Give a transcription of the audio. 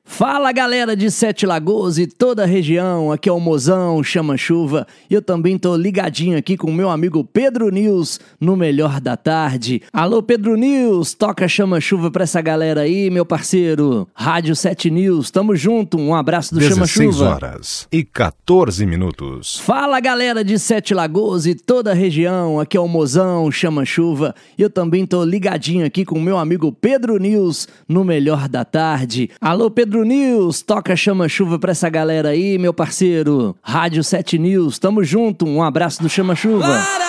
Fala galera de Sete Lagoas e toda a região, aqui é o Mozão Chama Chuva e eu também tô ligadinho aqui com o meu amigo Pedro News no Melhor da Tarde. Alô Pedro News, toca Chama Chuva pra essa galera aí, meu parceiro. Rádio 7 News, tamo junto, um abraço do Chama Chuva. 16 horas e 14 minutos. Fala galera de Sete Lagoas e toda a região, aqui é o Mozão Chama Chuva e eu também tô ligadinho aqui com o meu amigo Pedro News no Melhor da Tarde. Alô Pedro News, toca Chama Chuva pra essa galera aí, meu parceiro. Rádio 7 News, tamo junto, um abraço do Chama Chuva.